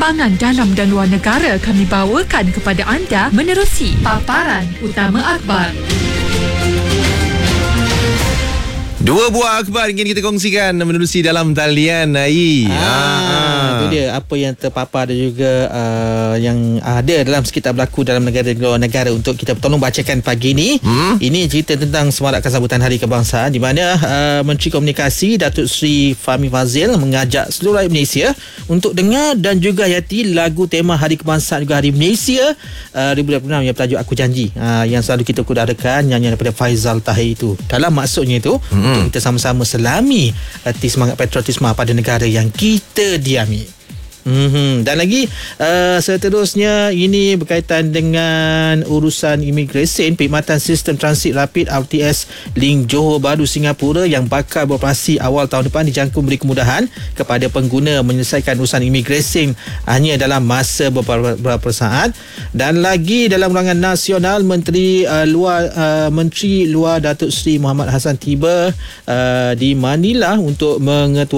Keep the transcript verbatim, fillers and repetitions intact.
perkembangan dalam dan luar negara kami bawakan kepada anda menerusi paparan utama akhbar. Dua buah akhbar ingin kita kongsikan menerusi dalam talian Ai. Ah, ah. Itu dia apa yang terpapar dan juga uh, yang ada dalam sekitar berlaku dalam negara dan luar negara untuk kita tolong bacakan pagi ini. Hmm? Ini cerita tentang semarakkan sambutan Hari Kebangsaan di mana uh, Menteri Komunikasi Datuk Seri Fahmi Fadzil mengajak seluruh rakyat Malaysia untuk dengar dan juga hayati lagu tema Hari Kebangsaan juga Hari Malaysia uh, dua ribu dua puluh enam yang bertajuk Aku Janji, uh, yang selalu kita kudahakan nyanyian daripada Faizal Tahir itu. Dalam maksudnya itu hmm. untuk kita sama-sama selami arti semangat patriotisme pada negara yang kita diami. Mm-hmm. Dan lagi uh, seterusnya ini berkaitan dengan urusan imigresen, perkhidmatan sistem transit rapid R T S link Johor Bahru Singapura yang bakal beroperasi awal tahun depan dijangka memberi kemudahan kepada pengguna menyelesaikan urusan imigresen hanya dalam masa beberapa, beberapa saat. Dan lagi dalam ruangan nasional, Menteri uh, luar uh, Menteri Luar Datuk Seri Muhammad Hassan tiba uh, di Manila untuk mengetuai